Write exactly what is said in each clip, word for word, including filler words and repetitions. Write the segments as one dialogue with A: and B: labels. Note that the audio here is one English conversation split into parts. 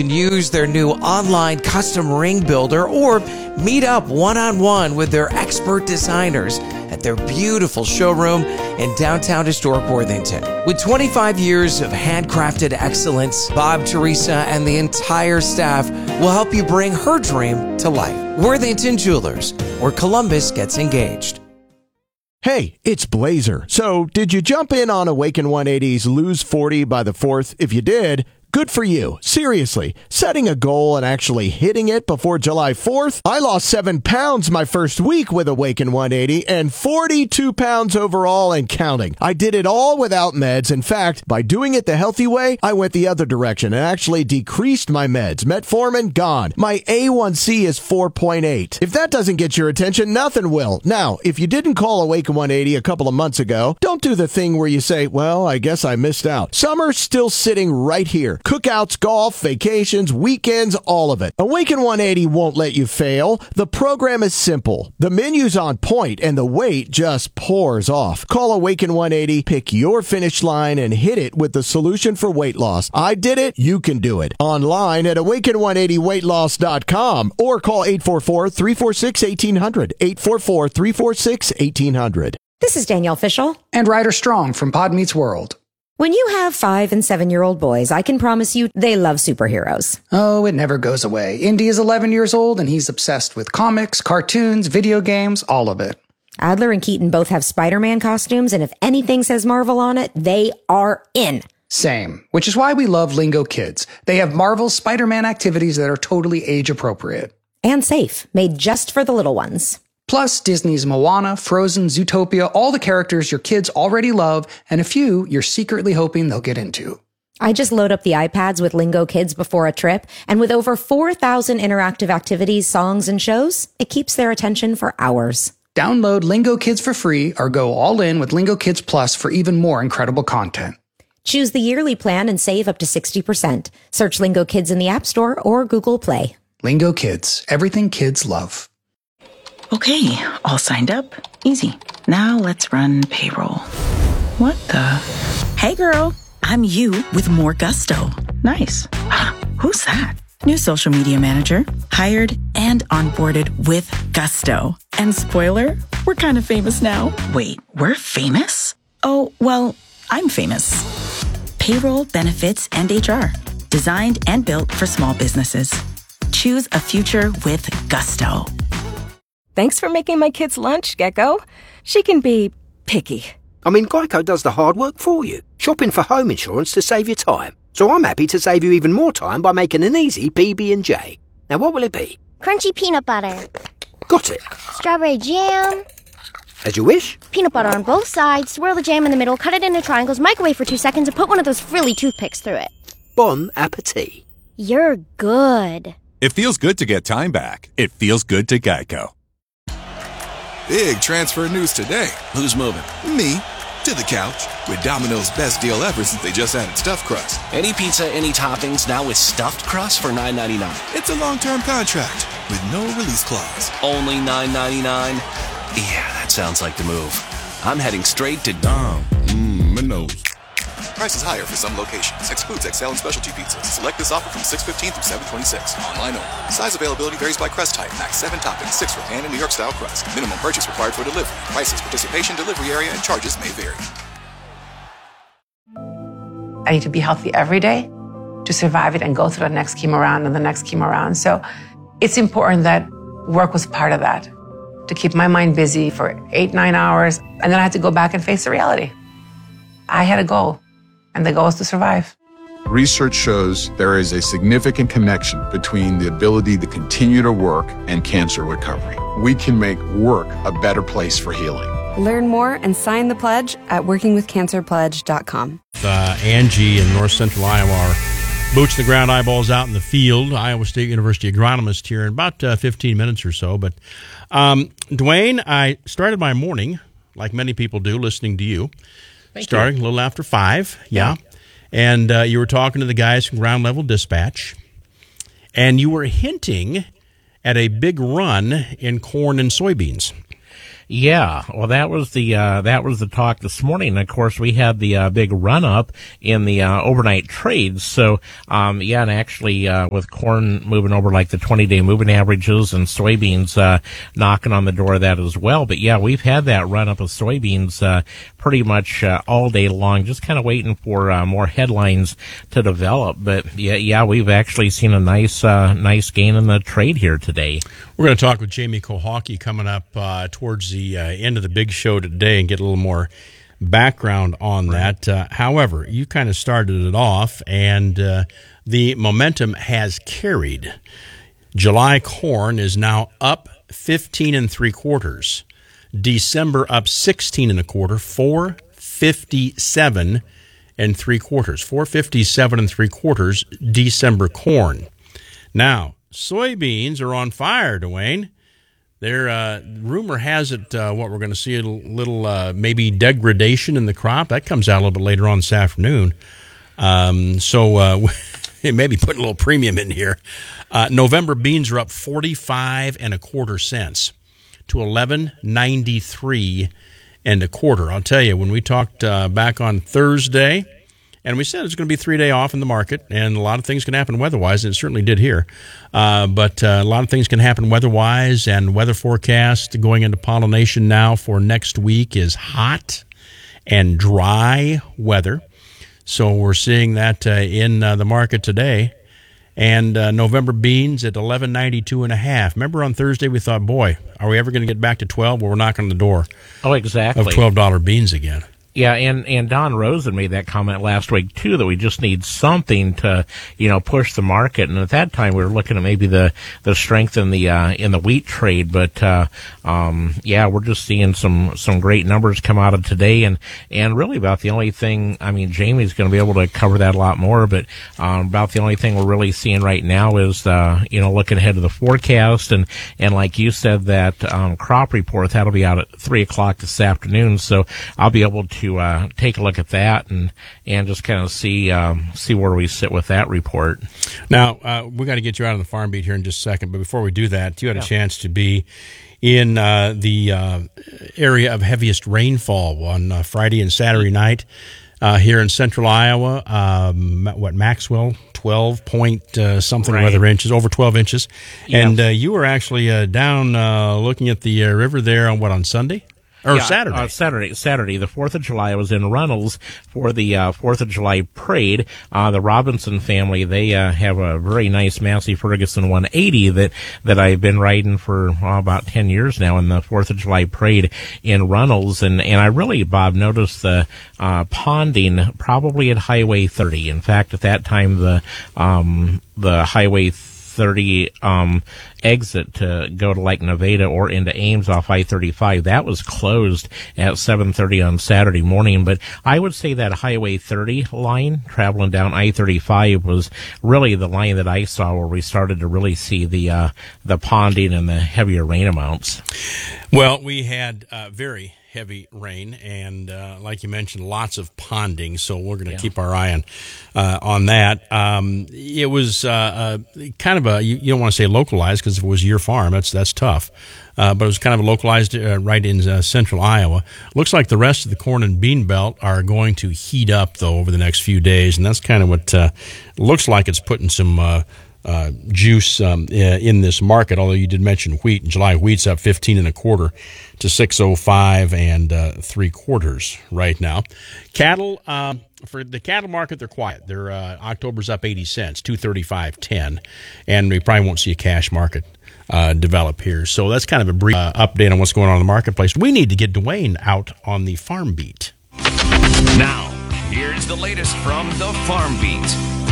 A: can use their new online custom ring builder or meet up one-on-one with their expert designers at their beautiful showroom in downtown historic Worthington. With twenty-five years of handcrafted excellence, Bob, Teresa, and the entire staff will help you bring her dream to life. Worthington Jewelers, where Columbus gets engaged.
B: Hey, it's Blazer. So, did you jump in on Awaken one eighty's Lose forty by the fourth? If you did, good for you. Seriously, setting a goal and actually hitting it before July fourth? I lost seven pounds my first week with Awaken one eighty and forty-two pounds overall and counting. I did it all without meds. In fact, by doing it the healthy way, I went the other direction and actually decreased my meds. Metformin, gone. My A one C is four point eight. If that doesn't get your attention, nothing will. Now, if you didn't call Awaken one eighty a couple of months ago, don't do the thing where you say, well, I guess I missed out. Summer's still sitting right here. Cookouts, golf, vacations, weekends, all of it. Awaken one eighty won't let you fail. The program is simple. The menu's on point, and the weight just pours off. Call Awaken one eighty, pick your finish line, and hit it with the solution for weight loss. I did it. You can do it. Online at awaken one eighty weight loss dot com or call eight four four, three four six, one eight zero zero. eight four four, three four six, one eight zero zero.
C: This is Danielle Fishel.
D: And Ryder Strong from Pod Meets World.
C: When you have five and seven-year-old boys, I can promise you they love superheroes.
D: Oh, it never goes away. Indy is eleven years old, and he's obsessed with comics, cartoons, video games, all of it.
C: Adler and Keaton both have Spider-Man costumes, and if anything says Marvel on it, they are in.
D: Same, which is why we love Lingo Kids. They have Marvel's Spider-Man activities that are totally age-appropriate.
C: And safe, made just for the little ones.
D: Plus, Disney's Moana, Frozen, Zootopia, all the characters your kids already love, and a few you're secretly hoping they'll get into.
C: I just load up the iPads with Lingo Kids before a trip, and with over four thousand interactive activities, songs, and shows, it keeps their attention for hours.
D: Download Lingo Kids for free or go all in with Lingo Kids Plus for even more incredible content.
C: Choose the yearly plan and save up to sixty percent. Search Lingo Kids in the App Store or Google Play.
D: Lingo Kids, everything kids love.
E: Okay, all signed up. Easy. Now let's run payroll. What the? Hey girl, I'm you with more gusto. Nice. Who's that? New social media manager. Hired and onboarded with gusto. And spoiler, we're kind of famous now. Wait, we're famous? Oh, well, I'm famous. Payroll, benefits, and H R. Designed and built for small businesses. Choose a future with gusto.
F: Thanks for making my kids' lunch, Gecko. She can be picky.
G: I mean, Geico does the hard work for you. Shopping for home insurance to save you time. So I'm happy to save you even more time by making an easy P B and J. Now, what will it be?
H: Crunchy peanut butter.
G: Got it.
H: Strawberry jam.
G: As you wish.
H: Peanut butter on both sides, swirl the jam in the middle, cut it into triangles, microwave for two seconds, and put one of those frilly toothpicks through it.
G: Bon appetit.
H: You're good.
I: It feels good to get time back. It feels good to Geico.
J: Big transfer news today.
K: Who's moving?
J: Me. To the couch. With Domino's best deal ever since they just added stuffed crust.
K: Any pizza, any toppings, now with stuffed crust for nine ninety-nine.
J: It's a long-term contract with no release clause.
K: Only nine ninety-nine? Yeah, that sounds like the move. I'm heading straight to Dom.
J: Mmm, Minos. Prices higher for some locations. Excludes X L and specialty pizzas. Select this offer from six fifteen through seven twenty-six. Online only. Size availability varies by crust type. Max seven toppings, six for pan and New York style crust. Minimum purchase required for delivery. Prices, participation, delivery area, and charges may vary.
L: I need to be healthy every day to survive it and go through the next chemo round and the next chemo round. So it's important that work was part of that, to keep my mind busy for eight, nine hours. And then I had to go back and face the reality. I had a goal. And the goal is to survive.
M: Research shows there is a significant connection between the ability to continue to work and cancer recovery. We can make work a better place for healing.
N: Learn more and sign the pledge at working with cancer pledge dot com.
O: Uh, Angie in north central Iowa are boots to the ground, eyeballs out in the field. Iowa State University agronomist here in about uh, fifteen minutes or so. But um, Dwayne, I started my morning, like many people do, listening to you. Thank Starting you. a little after five, yeah. yeah. And uh, you were talking to the guys from Ground Level Dispatch, and you were hinting at a big run in corn and soybeans.
P: Yeah, well, that was the uh, that was the talk this morning. And of course, we had the uh, big run up in the uh, overnight trades. So, um, yeah, and actually, uh, with corn moving over like the twenty day moving averages, and soybeans uh, knocking on the door of that as well. But yeah, we've had that run up of soybeans uh, pretty much uh, all day long, just kind of waiting for uh, more headlines to develop. But yeah, yeah, we've actually seen a nice uh, nice gain in the trade here today.
O: We're going to talk with Jamie Kohawke coming up uh, towards the uh, end of the big show today and get a little more background on that. Uh, however, you kind of started it off, and uh, the momentum has carried. July corn is now up fifteen and three quarters. December up sixteen and a quarter, four fifty-seven and three quarters. four fifty-seven and three quarters December corn. Now, soybeans are on fire, Dwayne. There, uh, rumor has it uh, what we're going to see a little uh, maybe degradation in the crop. That comes out a little bit later on this afternoon. Um, so uh, maybe put a little premium in here. Uh, November beans are up forty-five and a quarter cents to eleven ninety-three and a quarter. I'll tell you, when we talked uh, back on Thursday, and we said it's going to be a three-day off in the market, and a lot of things can happen weather-wise, and it certainly did here. Uh, but uh, a lot of things can happen weather-wise, and weather forecast going into pollination now for next week is hot and dry weather. So we're seeing that uh, in uh, the market today. And uh, November beans at eleven ninety-two and a half. Remember on Thursday we thought, boy, are we ever going to get back to twelve? Well, we're knocking on the door.
P: Oh, exactly.
O: Of twelve dollar beans again.
P: Yeah, and, and Don Rosen made that comment last week, too, that we just need something to, you know, push the market. And at that time, we were looking at maybe the, the strength in the, uh, in the wheat trade. But, uh, um, yeah, we're just seeing some, some great numbers come out of today. And, and really about the only thing, I mean, Jamie's going to be able to cover that a lot more, but, um, about the only thing we're really seeing right now is, uh, you know, looking ahead to the forecast. And, and like you said, that, um, crop report, that'll be out at three o'clock this afternoon. So I'll be able to, to uh, take a look at that and and just kind of see um, see where we sit with that report.
O: Now uh, we got to get you out on the farm beat here in just a second, but before we do that, you had
P: yeah.
O: a chance to be in uh, the uh, area of heaviest rainfall on uh, Friday and Saturday night uh, here in central Iowa. Um, what Maxwell? twelve point uh, something
P: right.
O: or other inches, over twelve inches,
P: yep.
O: and uh, you were actually uh, down uh, looking at the uh, river there on what on Sunday. Or
P: yeah,
O: Saturday.
P: Uh, Saturday, Saturday, the fourth of July. I was in Runnels for the uh, fourth of July parade. Uh, the Robinson family, they uh, have a very nice Massey Ferguson one eighty that, that I've been riding for uh, about ten years now in the fourth of July parade in Runnels. And, and I really, Bob, noticed the uh, ponding probably at Highway thirty. In fact, at that time, the um, the Highway thirty um, exit to go to like Nevada or into Ames off I thirty-five, that was closed at seven thirty on Saturday morning. But I would say that Highway thirty line traveling down I thirty-five was really the line that I saw where we started to really see the uh, the ponding and the heavier rain amounts.
O: Well, we had uh, very heavy rain, and uh, like you mentioned, lots of ponding. So we're going to yeah. keep our eye on uh, on that. Um, it was uh, uh, kind of a you, you don't want to say localized because if it was your farm, that's that's tough. Uh, but it was kind of localized uh, right in uh, central Iowa. Looks like the rest of the corn and bean belt are going to heat up though over the next few days, and that's kind of what uh, looks like it's putting some. Uh, Uh, juice um, in this market, although you did mention wheat. In July, wheat's up fifteen and a quarter to six oh five and uh, three quarters right now. Cattle, uh, for the cattle market, they're quiet. They're uh, October's up eighty cents, two thirty-five ten, and we probably won't see a cash market uh, develop here. So that's kind of a brief uh, update on what's going on in the marketplace. We need to get Dwayne out on the farm beat.
K: Now, here's the latest from the farm beat.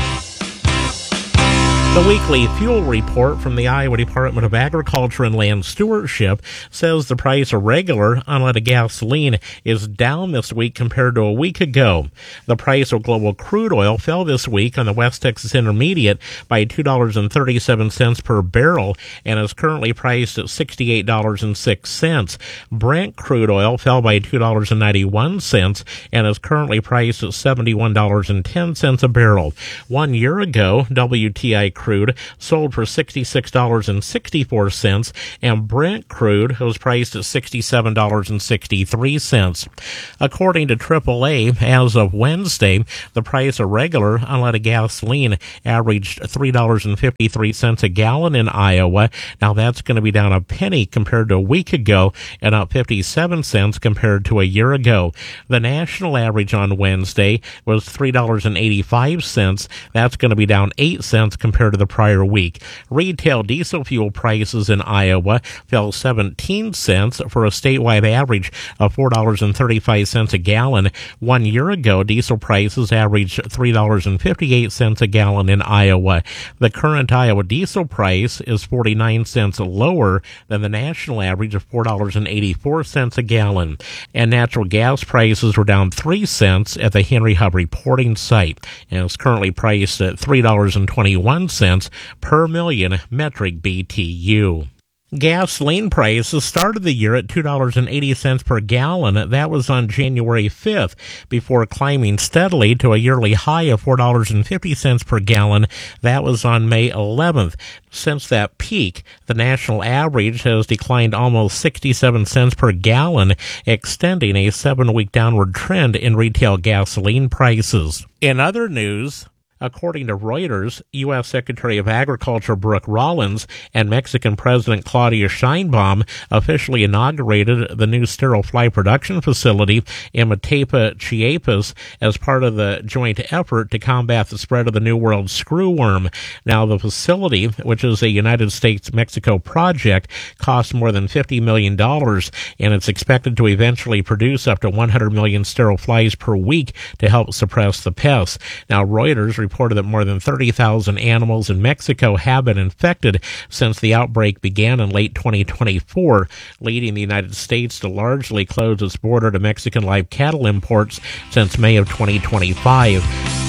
P: The weekly fuel report from the Iowa Department of Agriculture and Land Stewardship says the price of regular unleaded gasoline is down this week compared to a week ago. The price of global crude oil fell this week on the West Texas Intermediate by two dollars and thirty-seven cents per barrel and is currently priced at sixty-eight dollars and six cents. Brent crude oil fell by two dollars and ninety-one cents and is currently priced at seventy-one dollars and ten cents a barrel. One year ago, W T I crude crude sold for sixty-six dollars and sixty-four cents, and Brent crude was priced at sixty-seven dollars and sixty-three cents. According to triple A, as of Wednesday, the price of regular unleaded gasoline averaged three dollars and fifty-three cents a gallon in Iowa. Now that's going to be down a penny compared to a week ago and up fifty-seven cents compared to a year ago. The national average on Wednesday was three dollars and eighty-five cents. That's going to be down eight cents compared to the prior week. Retail diesel fuel prices in Iowa fell seventeen cents for a statewide average of four dollars and thirty-five cents a gallon. One year ago, diesel prices averaged three dollars and fifty-eight cents a gallon in Iowa. The current Iowa diesel price is forty-nine cents lower than the national average of four dollars and eighty-four cents a gallon. And natural gas prices were down three cents at the Henry Hub reporting site, and is currently priced at three dollars and twenty-one cents per million metric B T U. Gasoline prices started the year at two dollars and eighty cents per gallon. That was on January fifth, before climbing steadily to a yearly high of four dollars and fifty cents per gallon. That was on May eleventh. Since that peak, the national average has declined almost sixty-seven cents per gallon, extending a seven-week downward trend in retail gasoline prices. In other news, according to Reuters, U S Secretary of Agriculture Brooke Rollins and Mexican President Claudia Sheinbaum officially inaugurated the new sterile fly production facility in Matepa, Chiapas, as part of the joint effort to combat the spread of the New World screwworm. Now, the facility, which is a United States-Mexico project, costs more than fifty million dollars, and it's expected to eventually produce up to one hundred million sterile flies per week to help suppress the pests. Now, Reuters reported that more than thirty thousand animals in Mexico have been infected since the outbreak began in late twenty twenty-four, leading the United States to largely close its border to Mexican live cattle imports since May of twenty twenty-five.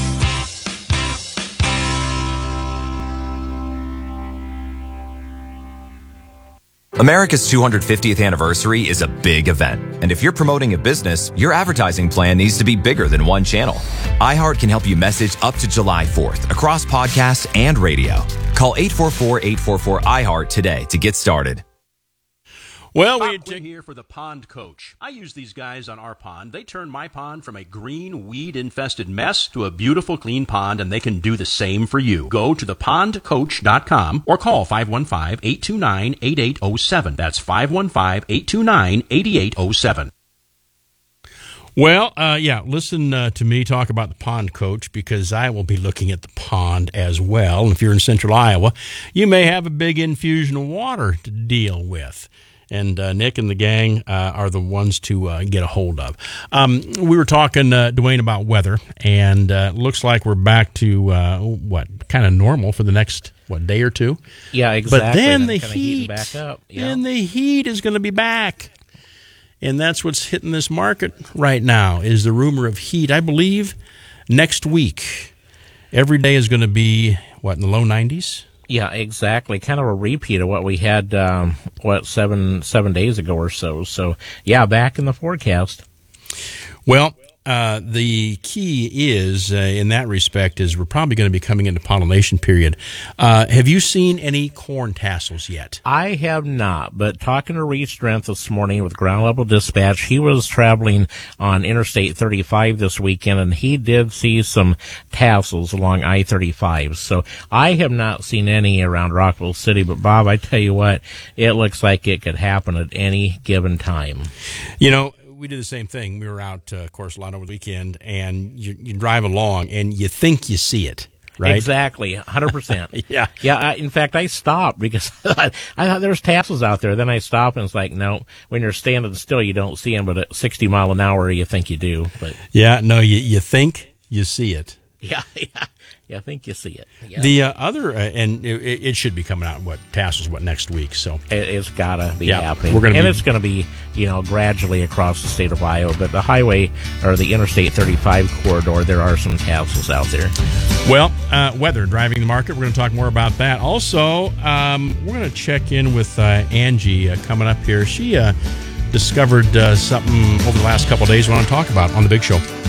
Q: America's two hundred fiftieth anniversary is a big event, and if you're promoting a business, your advertising plan needs to be bigger than one channel. iHeart can help you message up to July fourth across podcasts and radio. Call eight four four, eight four four, I heart today to get started.
O: Well,
R: we're t- here for the Pond Coach. I use these guys on our pond. They turn my pond from a green, weed-infested mess to a beautiful, clean pond, and they can do the same for you. Go to the pond coach dot com or call five one five, eight two nine, eight eight zero seven. That's five one five, eight two nine, eight eight zero seven.
O: Well, uh, yeah, listen uh, to me talk about the Pond Coach, because I will be looking at the pond as well. And if you're in central Iowa, you may have a big infusion of water to deal with. And uh, Nick and the gang uh, are the ones to uh, get a hold of. Um, we were talking, uh, Dwayne, about weather, and uh, looks like we're back to, uh, what, kind of normal for the next, what, day or two?
P: Yeah, exactly.
O: But then
P: That's
O: the
P: kinda
O: heat,
P: heating back up. Yeah.
O: and the heat is going to be back. And that's what's hitting this market right now, is the rumor of heat. I believe next week, every day is going to be, what, in the low nineties?
P: Yeah, exactly. Kind of a repeat of what we had, um, what, seven seven days ago or so. So, yeah, back in the forecast.
O: Well, uh, the key is, uh, in that respect, is we're probably going to be coming into pollination period. Uh, have you seen any corn tassels yet?
P: I have not, but talking to Reed Strength this morning with Ground Level Dispatch, he was traveling on Interstate thirty-five this weekend, and he did see some tassels along I thirty-five. So I have not seen any around Rockville City, but Bob, I tell you what, it looks like it could happen at any given time.
O: You know, we did the same thing. We were out, uh, of course, a lot over the weekend, and you, you drive along, and you think you see it, right?
P: Exactly, one hundred percent.
O: yeah.
P: Yeah, I, in fact, I stopped because I, I thought there was tassels out there. Then I stopped, and it's like, no, when you're standing still, you don't see them, but at sixty mile an hour, you think you do. But
O: Yeah, no, you, you think you see it.
P: Yeah, yeah. Yeah, I think you see it. Yeah.
O: The uh, other, uh, and it, it should be coming out, what, tassels, what, next week, so.
P: It, it's got to be
O: yeah,
P: happening.
O: We're gonna
P: and
O: be,
P: it's going to be, you know, gradually across the state of Iowa. But the highway, or the Interstate thirty-five corridor, there are some tassels out there.
O: Well, uh, weather, driving the market, we're going to talk more about that. Also, um, we're going to check in with uh, Angie uh, coming up here. She uh, discovered uh, something over the last couple of days we want to talk about on The Big Show.